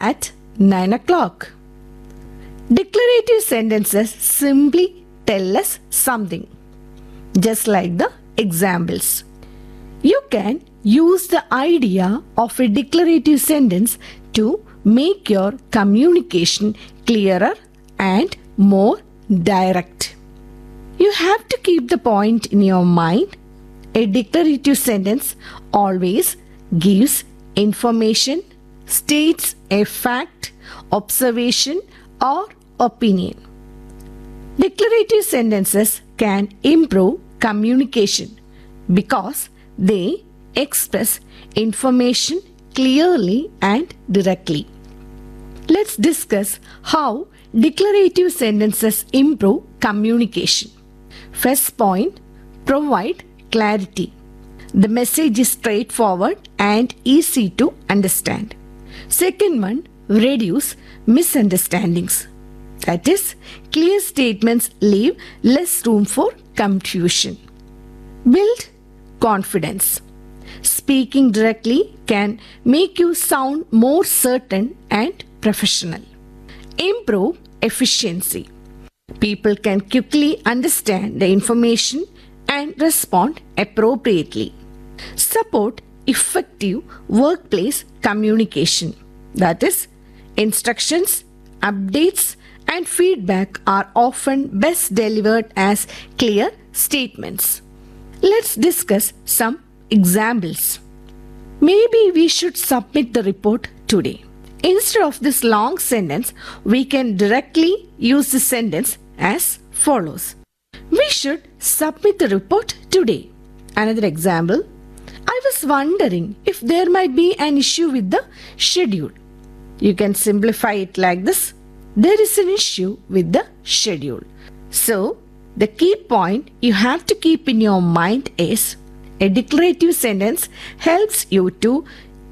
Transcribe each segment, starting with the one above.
at 9 o'clock. Declarative sentences simply tell us something, just like the examples. You can use the idea of a declarative sentence to make your communication clearer and more direct. You have to keep the point in your mind. A declarative sentence always gives information, states a fact, observation, or opinion. Declarative sentences can improve communication because they express information clearly and directly. Let's discuss how declarative sentences improve communication. First point, provide clarity. The message is straightforward and easy to understand. Second one, reduce misunderstandings. That is, clear statements leave less room for confusion. Build confidence. Speaking directly can make you sound more certain and professional. Improve efficiency. People can quickly understand the information and respond appropriately. Support effective workplace communication. That is, instructions, updates, and feedback are often best delivered as clear statements. Let's discuss some examples. Maybe we should submit the report today. Instead of this long sentence, we can directly use the sentence as follows. We should submit the report today. Another example. I was wondering if there might be an issue with the schedule. You can simplify it like this. There is an issue with the schedule. So, the key point you have to keep in your mind is a declarative sentence helps you to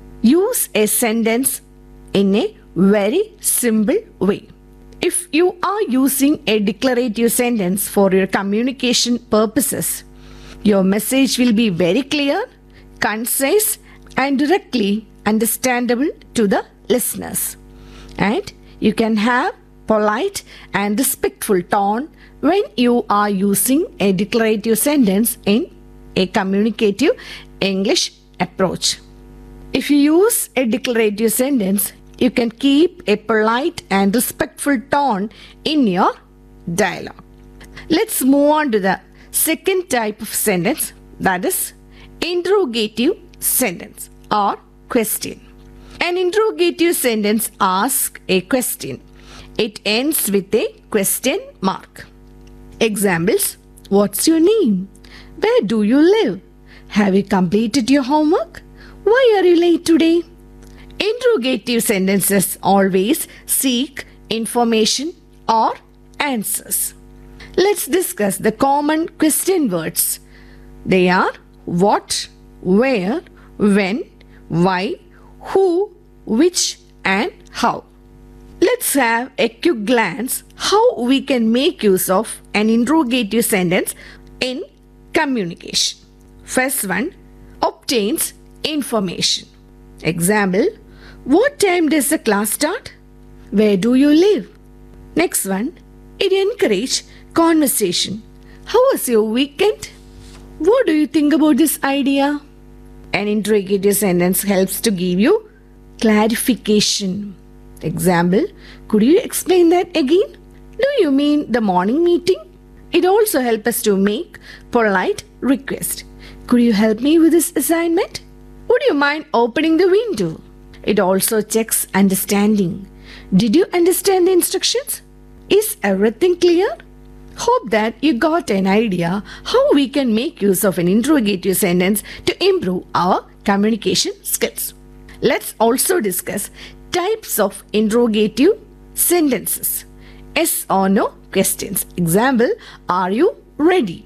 use a sentence in a very simple way. If you are using a declarative sentence for your communication purposes, your message will be very clear, concise, and directly understandable to the listeners. And you can have polite and respectful tone when you are using a declarative sentence in a communicative English approach. If you use a declarative sentence, you can keep a polite and respectful tone in your dialogue. Let's move on to the second type of sentence, that is interrogative sentence or question. An interrogative sentence asks a question. It ends with a question mark. Examples: what's your name? Where do you live? Have you completed your homework? Why are you late today? Interrogative sentences always seek information or answers. Let's discuss the common question words. They are what, where, when, why, who, which, and how. Let's have a quick glance how we can make use of an interrogative sentence in communication. First one, obtains information. Example: what time does the class start? Where do you live? Next one, it encourages conversation. How was your weekend? What do you think about this idea? An interrogative sentence helps to give you clarification. Example: could you explain that again? Do you mean the morning meeting? It also helps us to make polite request. Could you help me with this assignment? Would you mind opening the window? It also checks understanding. Did you understand the instructions? Is everything clear? Hope that you got an idea how we can make use of an interrogative sentence to improve our communication skills. Let's also discuss types of interrogative sentences. Yes or no questions. Example: are you ready?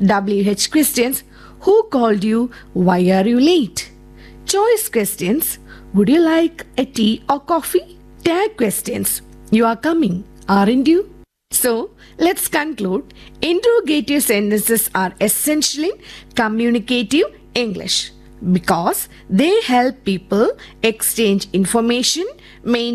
WH questions: who called you? Why are you late? Choice questions: would you like a tea or coffee? Tag questions: you are coming, aren't you? So, let's conclude. Interrogative sentences are essential in communicative English because they help people exchange information, maintain